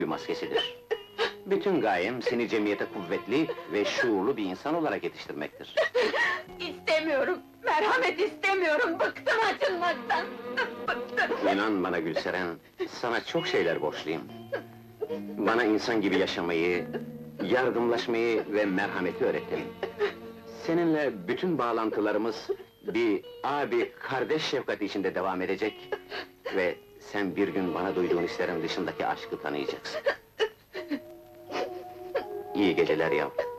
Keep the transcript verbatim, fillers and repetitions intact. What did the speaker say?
bir maskesidir. Bütün gayem seni cemiyete kuvvetli ve şuurlu bir insan olarak yetiştirmektir. İstemiyorum, merhamet istemiyorum, bıktım acınmaktan! Bıktım! İnan bana Gülseren, sana çok şeyler borçluyum. Bana insan gibi yaşamayı, yardımlaşmayı ve merhameti öğrettin. Seninle bütün bağlantılarımız bir abi, kardeş şefkati içinde devam edecek ve sen bir gün bana duyduğun hislerin dışındaki aşkı tanıyacaksın. İyi geceler yavrum.